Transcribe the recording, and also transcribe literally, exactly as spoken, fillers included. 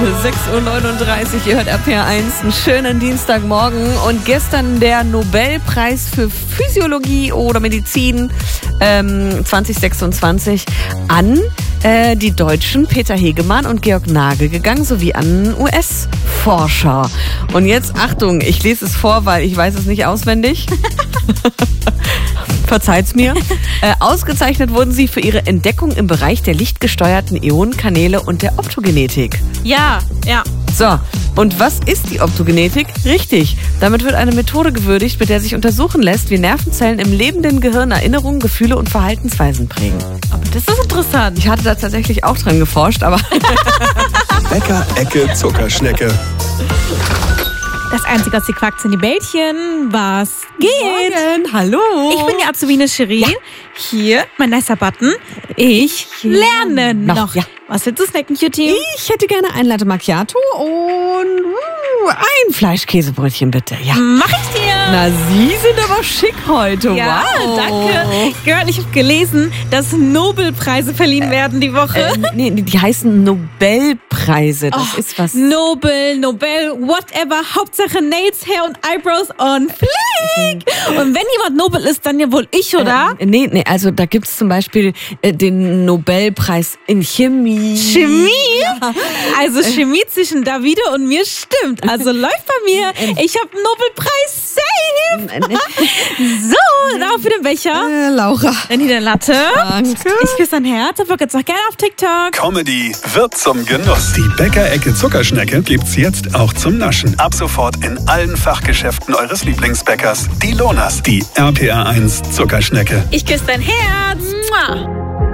sechs Uhr neununddreißig, ihr hört R P R eins, einen schönen Dienstagmorgen. Und gestern der Nobelpreis für Physiologie oder Medizin ähm, zwanzig sechsundzwanzig an äh, die Deutschen Peter Hegemann und Georg Nagel gegangen, sowie an U S-Forscher. Und jetzt, Achtung, ich lese es vor, weil ich weiß es nicht auswendig. Verzeiht's mir. Äh, ausgezeichnet wurden sie für ihre Entdeckung im Bereich der lichtgesteuerten Ionenkanäle und der Optogenetik. Ja, ja. So, und was ist die Optogenetik? Richtig, damit wird eine Methode gewürdigt, mit der sich untersuchen lässt, wie Nervenzellen im lebenden Gehirn Erinnerungen, Gefühle und Verhaltensweisen prägen. Aber das ist interessant. Ich hatte da tatsächlich auch dran geforscht, aber... Bäcker, Ecke, Zuckerschnecke. Das Einzige, was sie quackt, sind die Bällchen. Was geht? Morgen, hallo. Ich bin die Azubine Shirin. Ja. Hier, mein nicer Button. Ich lerne noch. noch. Ja. Was willst du snacken, Cutie? Ich hätte gerne ein Latte Macchiato und uh, ein Fleischkäsebrötchen, bitte. Ja. Mach ich dir. Na, Sie sind aber schick heute. Ja, wow. danke. Girl, ich habe gelesen, dass Nobelpreise verliehen werden die Woche. Äh, nee, die heißen Nobelpreise. Das Oh, ist was... Nobel, Nobel, whatever. Hauptsache Nails, Hair und Eyebrows on fleek. Und wenn jemand Nobel ist, dann ja wohl ich, oder? Äh, nee, nee, also da gibt es zum Beispiel äh, den Nobelpreis in Chemie. Chemie? Ja. Also Chemie zwischen Davide und mir stimmt. Also läuft bei mir. Ich habe einen Nobelpreis safe. So, da für den Becher. Äh, Laura. Dann hier der Latte. Danke. Ich küsse dein Herz. Und folgt jetzt auch gerne auf TikTok. Comedy wird zum Genuss. Die Bäcker-Ecke Zuckerschnecke gibt's jetzt auch zum Naschen. Ab sofort in allen Fachgeschäften eures Lieblingsbäckers. Die Lonas, die R P R eins Zuckerschnecke. Ich küsse dein Herz. Mua.